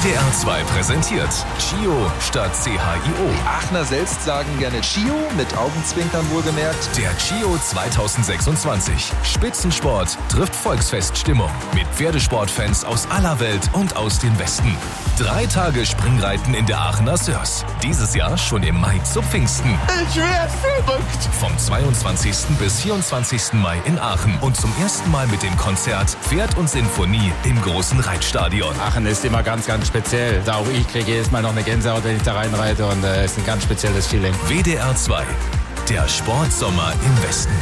WDR 2 präsentiert CHIO statt CHIO. Die Aachener selbst sagen gerne CHIO, mit Augenzwinkern wohlgemerkt. Der CHIO 2026. Spitzensport trifft Volksfeststimmung. Mit Pferdesportfans aus aller Welt und aus dem Westen. 3 Tage Springreiten in der Aachener Sörs. Dieses Jahr schon im Mai zu Pfingsten. Ich werde verrückt. Vom 22. bis 24. Mai in Aachen. Und zum ersten Mal mit dem Konzert Pferd und Sinfonie im großen Reitstadion. Aachen ist immer ganz, ganz speziell. Da auch ich kriege jedes Mal noch eine Gänsehaut, wenn ich da reinreite. Und es ist ein ganz spezielles Feeling. WDR 2. Der Sportsommer im Westen.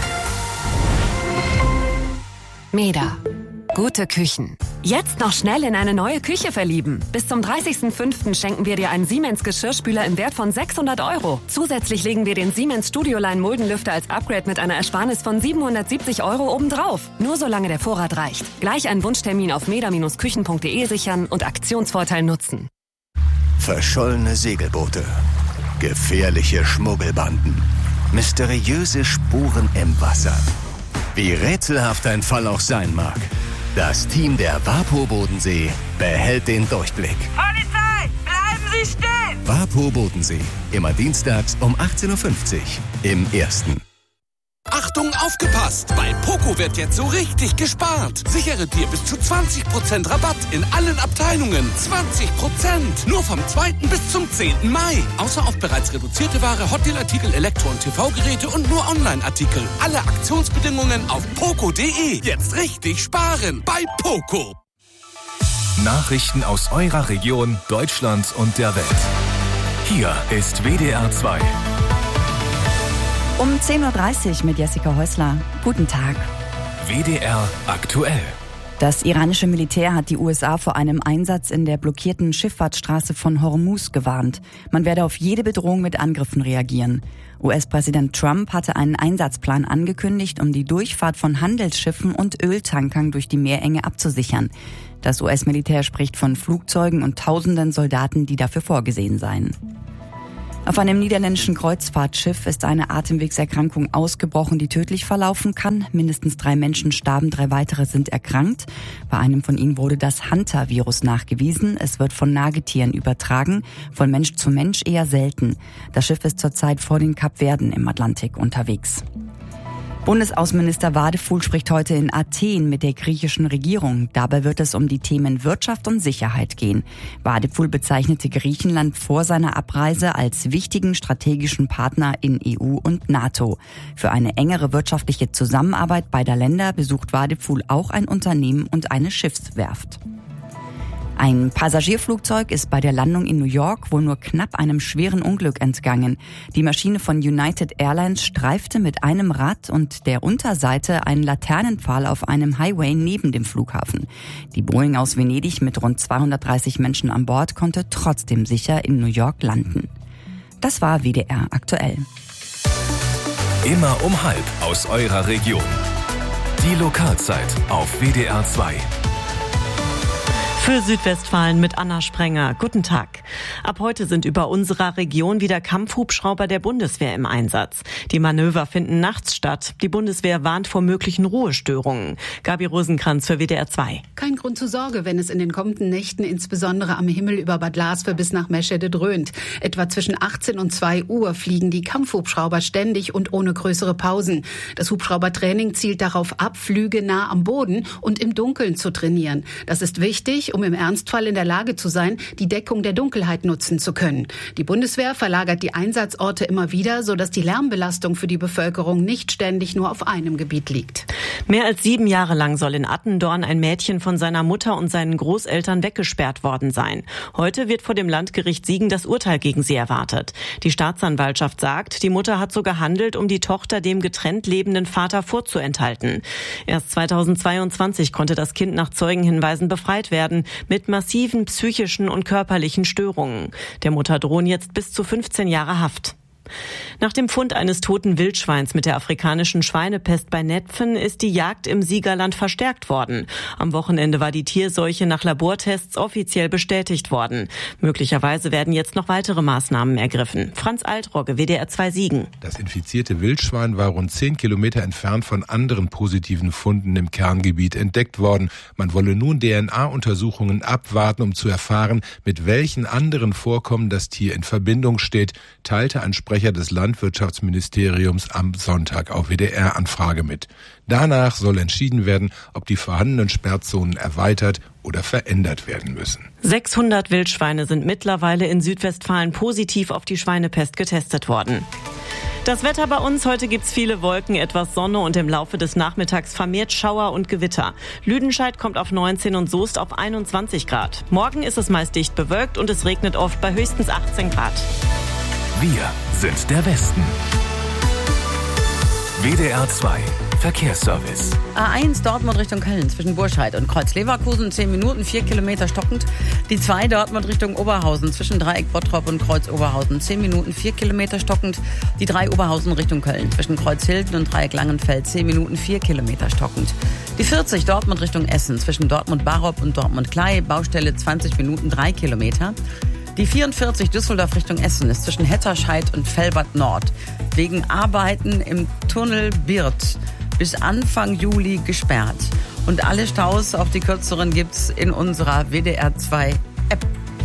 Meda. Gute Küchen. Jetzt noch schnell in eine neue Küche verlieben. Bis zum 30.05. schenken wir dir einen Siemens Geschirrspüler im Wert von 600 €. Zusätzlich legen wir den Siemens Studioline Muldenlüfter als Upgrade mit einer Ersparnis von 770 € obendrauf. Nur solange der Vorrat reicht. Gleich einen Wunschtermin auf meda-küchen.de sichern und Aktionsvorteil nutzen. Verschollene Segelboote, gefährliche Schmuggelbanden, mysteriöse Spuren im Wasser. Wie rätselhaft ein Fall auch sein mag, das Team der WaPo Bodensee behält den Durchblick. Polizei, bleiben Sie stehen! WaPo Bodensee, immer dienstags um 18.50 Uhr im Ersten. Achtung, aufgepasst! Bei Poco wird jetzt so richtig gespart. Sichere dir bis zu 20% Rabatt in allen Abteilungen. 20%! Nur vom 2. bis zum 10. Mai. Außer auf bereits reduzierte Ware, Hotdeal-Artikel, Elektro- und TV-Geräte und nur Online-Artikel. Alle Aktionsbedingungen auf poco.de. Jetzt richtig sparen bei Poco. Nachrichten aus eurer Region, Deutschland und der Welt. Hier ist WDR 2. Um 10.30 Uhr mit Jessica Häusler. Guten Tag. WDR aktuell. Das iranische Militär hat die USA vor einem Einsatz in der blockierten Schifffahrtsstraße von Hormuz gewarnt. Man werde auf jede Bedrohung mit Angriffen reagieren. US-Präsident Trump hatte einen Einsatzplan angekündigt, um die Durchfahrt von Handelsschiffen und Öltankern durch die Meerenge abzusichern. Das US-Militär spricht von Flugzeugen und Tausenden Soldaten, die dafür vorgesehen seien. Auf einem niederländischen Kreuzfahrtschiff ist eine Atemwegserkrankung ausgebrochen, die tödlich verlaufen kann. Mindestens 3 Menschen starben, 3 weitere sind erkrankt. Bei einem von ihnen wurde das Hantavirus nachgewiesen. Es wird von Nagetieren übertragen, von Mensch zu Mensch eher selten. Das Schiff ist zurzeit vor den Kapverden im Atlantik unterwegs. Bundesaußenminister Wadefuhl spricht heute in Athen mit der griechischen Regierung. Dabei wird es um die Themen Wirtschaft und Sicherheit gehen. Wadefuhl bezeichnete Griechenland vor seiner Abreise als wichtigen strategischen Partner in EU und NATO. Für eine engere wirtschaftliche Zusammenarbeit beider Länder besucht Wadefuhl auch ein Unternehmen und eine Schiffswerft. Ein Passagierflugzeug ist bei der Landung in New York wohl nur knapp einem schweren Unglück entgangen. Die Maschine von United Airlines streifte mit einem Rad und der Unterseite einen Laternenpfahl auf einem Highway neben dem Flughafen. Die Boeing aus Venedig mit rund 230 Menschen an Bord konnte trotzdem sicher in New York landen. Das war WDR aktuell. Immer um 12:30 aus eurer Region. Die Lokalzeit auf WDR 2. Für Südwestfalen mit Anna Sprenger. Guten Tag. Ab heute sind über unserer Region wieder Kampfhubschrauber der Bundeswehr im Einsatz. Die Manöver finden nachts statt. Die Bundeswehr warnt vor möglichen Ruhestörungen. Gabi Rosenkranz für WDR 2. Kein Grund zur Sorge, wenn es in den kommenden Nächten insbesondere am Himmel über Bad Lasve bis nach Meschede dröhnt. Etwa zwischen 18 und 2 Uhr fliegen die Kampfhubschrauber ständig und ohne größere Pausen. Das Hubschraubertraining zielt darauf ab, Flüge nah am Boden und im Dunkeln zu trainieren. Das ist wichtig, um im Ernstfall in der Lage zu sein, die Deckung der Dunkelheit nutzen zu können. Die Bundeswehr verlagert die Einsatzorte immer wieder, sodass die Lärmbelastung für die Bevölkerung nicht ständig nur auf einem Gebiet liegt. Mehr als 7 Jahre lang soll in Attendorn ein Mädchen von seiner Mutter und seinen Großeltern weggesperrt worden sein. Heute wird vor dem Landgericht Siegen das Urteil gegen sie erwartet. Die Staatsanwaltschaft sagt, die Mutter hat so gehandelt, um die Tochter dem getrennt lebenden Vater vorzuenthalten. Erst 2022 konnte das Kind nach Zeugenhinweisen befreit werden, mit massiven psychischen und körperlichen Störungen. Der Mutter drohen jetzt bis zu 15 Jahre Haft. Nach dem Fund eines toten Wildschweins mit der afrikanischen Schweinepest bei Netphen ist die Jagd im Siegerland verstärkt worden. Am Wochenende war die Tierseuche nach Labortests offiziell bestätigt worden. Möglicherweise werden jetzt noch weitere Maßnahmen ergriffen. Franz Altrogge, WDR 2 Siegen. Das infizierte Wildschwein war rund 10 Kilometer entfernt von anderen positiven Funden im Kerngebiet entdeckt worden. Man wolle nun DNA-Untersuchungen abwarten, um zu erfahren, mit welchen anderen Vorkommen das Tier in Verbindung steht, teilte ein Sprecher des Landwirtschaftsministeriums am Sonntag auf WDR-Anfrage mit. Danach soll entschieden werden, ob die vorhandenen Sperrzonen erweitert oder verändert werden müssen. 600 Wildschweine sind mittlerweile in Südwestfalen positiv auf die Schweinepest getestet worden. Das Wetter bei uns, heute gibt's viele Wolken, etwas Sonne und im Laufe des Nachmittags vermehrt Schauer und Gewitter. Lüdenscheid kommt auf 19 und Soest auf 21 Grad. Morgen ist es meist dicht bewölkt und es regnet oft bei höchstens 18 Grad. Wir sind der Westen. WDR 2 Verkehrsservice. A1 Dortmund Richtung Köln zwischen Burscheid und Kreuz Leverkusen 10 Minuten, 4 Kilometer stockend. Die 2 Dortmund Richtung Oberhausen zwischen Dreieck Bottrop und Kreuz Oberhausen 10 Minuten, 4 Kilometer stockend. Die 3 Oberhausen Richtung Köln zwischen Kreuz Hilden und Dreieck Langenfeld 10 Minuten, 4 Kilometer stockend. Die 40 Dortmund Richtung Essen zwischen Dortmund Barop und Dortmund Klei Baustelle 20 Minuten, 3 Kilometer. Die 44 Düsseldorf Richtung Essen ist zwischen Hetterscheid und Velbert Nord wegen Arbeiten im Tunnel Birth bis Anfang Juli gesperrt. Und alle Staus, auch die kürzeren, gibt's in unserer WDR 2 App.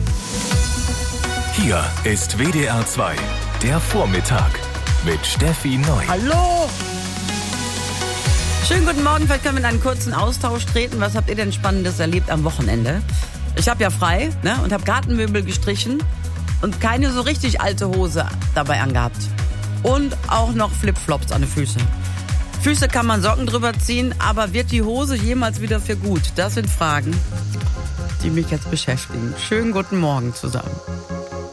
Hier ist WDR 2, der Vormittag mit Steffi Neu. Hallo! Schönen guten Morgen, vielleicht können wir in einen kurzen Austausch treten. Was habt ihr denn Spannendes erlebt am Wochenende? Ich habe ja frei, ne, und habe Gartenmöbel gestrichen und keine so richtig alte Hose dabei angehabt. Und auch noch Flipflops an den Füßen. Füße kann man Socken drüber ziehen, aber wird die Hose jemals wieder für gut? Das sind Fragen, die mich jetzt beschäftigen. Schönen guten Morgen zusammen.